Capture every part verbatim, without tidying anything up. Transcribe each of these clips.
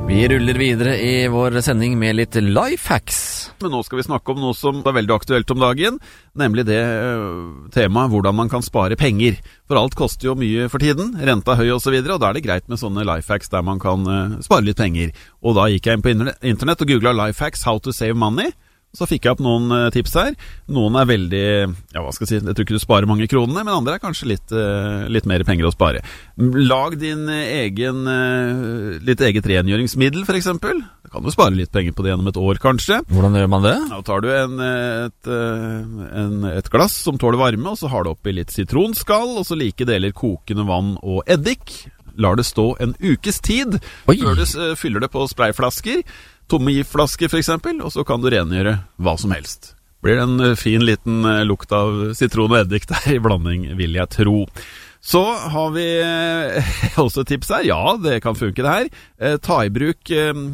Vi ruller videre i vår sending med litt lifehacks. Men nå skal vi snakke om noe som er veldig aktuelt om dagen, nemlig det temaet hvordan man kan spare penger. For alt koster jo mye for tiden, renta er høy og så videre, og da er det greit med sånne lifehacks der man kan spare litt penger. Og da gikk jeg inn på internett og googlet lifehacks, how to save money. Så fikk jeg opp noen uh, tips her. Noen er veldig, ja hva skal jeg si, jeg tror ikke du sparer mange kronene, men andre er kanskje litt, uh, litt mer penger å spare. Lag din egen, uh, litt eget rengjøringsmiddel for eksempel. Da kan du spare litt penger på det gjennom et år kanskje. Hvordan gjør man det? Da tar du en, et, en, et glass som tåler varme, og så har du oppi litt sitronskall, og så like deler kokende vann og eddik. Lar det stå en ukes tid, Oi. Før du uh, fyller det på sprayflasker. Tomme giftflasker for eksempel, og så kan du rengjøre hva som helst. Blir det en fin liten lukt av sitron og eddik der i blanding, vil jeg tro. Så har vi også et tips her. Ja, det kan funke det her. Ta i bruk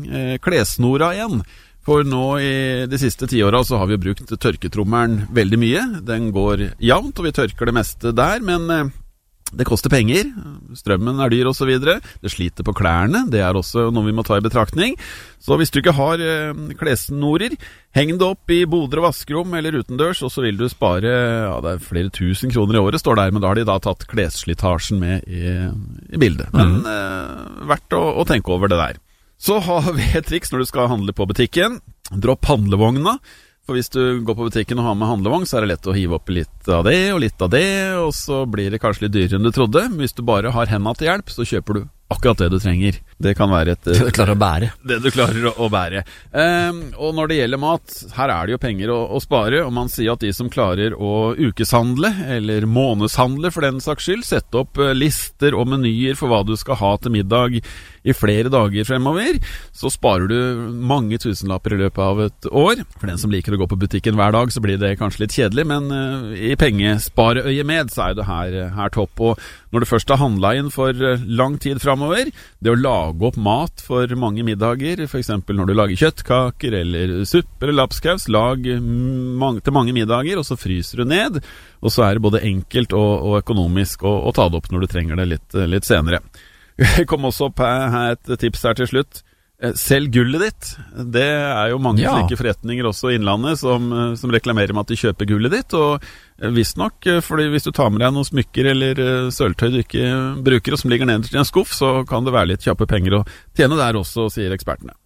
klesnora igjen. For nå i de siste ti årene så har vi brukt tørketrommelen veldig mye. Den går jevnt, og vi tørker det meste der, men det koster penger, strømmen er dyr og så videre. Det sliter på klærne, det er også noe vi må ta i betraktning. Så hvis du ikke har eh, klesnorer, heng det opp i boder og vaskerom eller utendørs, og så vil du spare, ja det er flere tusen kroner i året står der, men da har de da tatt klesslitasjen med i, i bildet. Men mm. eh, verdt å, å tenke over det der. Så har vi et triks når du skal handle på butikken. Dropp handlevogna. For hvis du går på butikken og har med handlevogn, så er det lett å hive opp litt av det og litt av det, og så blir det kanskje litt dyrere enn du trodde. Men hvis du bare har hendene til hjelp, så kjøper du akkurat det du trenger. Det kan være et... Det du klarer å bære. Det du klarer å, å bære. Um, og når det gjelder mat, her er det jo penger å, å spare, og man sier at de som klarer å ukeshandle, eller månedshandle for den saks skyld, sette opp lister og menyer for hva du skal ha til middag i flere dager fremover, så sparer du mange tusenlapper i løpet av et år. For den som liker å gå på butikken hver dag, så blir det kanskje litt kjedelig, men uh, i pengespareøye med, så er det her, her topp. Og når du først har handlet inn for lang tid fremover, det å lage opp mat for mange middager, for eksempel når du lager kjøttkaker eller supper eller lapskaus, lag mange, til mange middager, og så fryser du ned, og så er det både enkelt og, og økonomisk å, å ta det opp når du trenger det litt, litt senere. Det kom også opp her et tips her til slutt. Selg gullet ditt. Det er jo mange ja. slike forretninger også i innlandet som, som reklamerer med at de kjøper gullet ditt, og visst nok, fordi hvis du tar med deg noen smykker eller sølvtøy du ikke bruker og som ligger nederst i en skuff, så kan det være litt kjappe penger å tjene der også, sier ekspertene.